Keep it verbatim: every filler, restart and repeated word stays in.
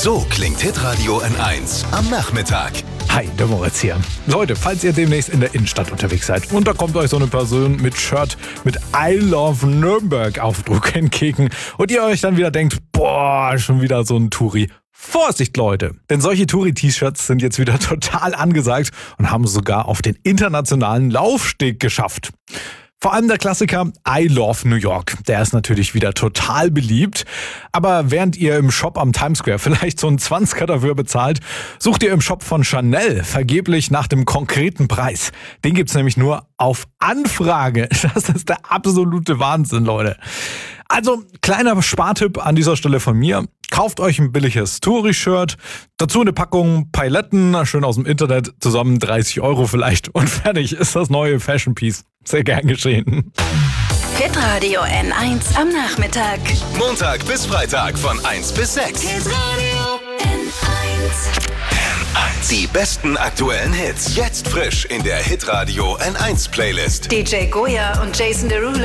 So klingt Hitradio N eins am Nachmittag. Hi, der Moritz hier. Leute, falls ihr demnächst in der Innenstadt unterwegs seid und da kommt euch so eine Person mit Shirt mit I Love Nürnberg Aufdruck entgegen und ihr euch dann wieder denkt, boah, schon wieder so ein Touri. Vorsicht, Leute! Denn solche Touri-T-Shirts sind jetzt wieder total angesagt und haben sogar auf den internationalen Laufsteg geschafft. Vor allem der Klassiker I Love New York, der ist natürlich wieder total beliebt. Aber während ihr im Shop am Times Square vielleicht so einen Zwanziger dafür bezahlt, sucht ihr im Shop von Chanel vergeblich nach dem konkreten Preis. Den gibt's nämlich nur auf Anfrage. Das ist der absolute Wahnsinn, Leute. Also, kleiner Spartipp an dieser Stelle von mir. Kauft euch ein billiges Touri-Shirt, dazu eine Packung Paletten, schön aus dem Internet, zusammen dreißig Euro vielleicht und fertig ist das neue Fashion Piece. Sehr gern geschehen. Hitradio N eins am Nachmittag. Montag bis Freitag von eins bis sechs. Hitradio N eins. N eins. Die besten aktuellen Hits. Jetzt frisch in der Hitradio N eins Playlist. D J Goya und Jason Derulo.